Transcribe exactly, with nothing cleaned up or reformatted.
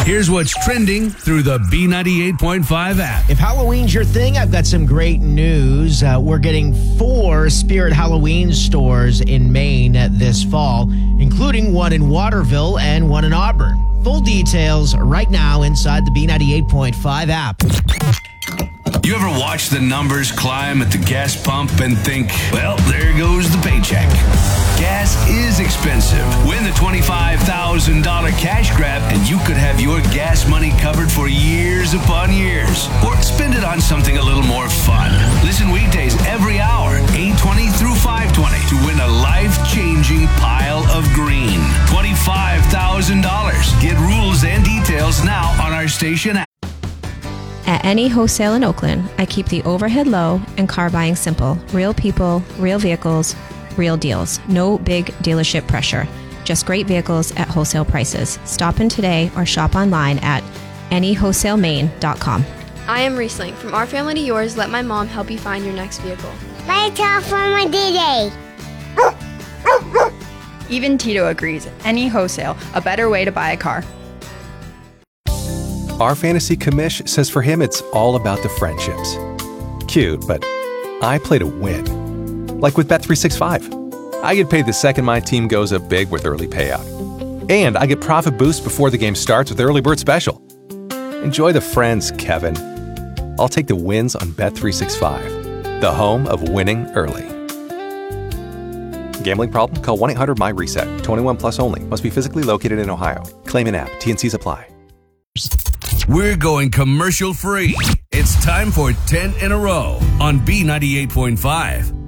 Here's what's trending through the B ninety-eight point five app. If Halloween's your thing, I've got some great news. Uh, we're getting four Spirit Halloween stores in Maine this fall, including one in Waterville and one in Auburn. Full details right now inside the B ninety-eight point five app. You ever watch the numbers climb at the gas pump and think, well, there goes the paycheck? Gas is expensive. Win the twenty-five thousand dollars cash grab and you could have your gas money covered for years upon years. Or spend it on something a little more fun. Listen weekdays every hour, eight twenty through five twenty, to win a life-changing pile of green. twenty-five thousand dollars. Get rules and details now on our station app. At Any Wholesale in Oakland, I keep the overhead low and car buying simple. Real people, real vehicles, real deals. No big dealership pressure. Just great vehicles at wholesale prices. Stop in today or shop online at any wholesale maine dot com. I am Riesling. From our family to yours, let my mom help you find your next vehicle. Buy a car for my day. Even Tito agrees. Any Wholesale, a better way to buy a car. Our fantasy commish says for him it's all about the friendships. Cute, but I play to win. Like with Bet three sixty-five. I get paid the second my team goes up big with early payout. And I get profit boost before the game starts with Early Bird Special. Enjoy the friends, Kevin. I'll take the wins on Bet three sixty-five, the home of winning early. Gambling problem? Call one eight hundred my reset. twenty-one plus only. Must be physically located in Ohio. Claim in app. T N Cs apply. We're going commercial free. It's time for ten in a row on B ninety-eight point five.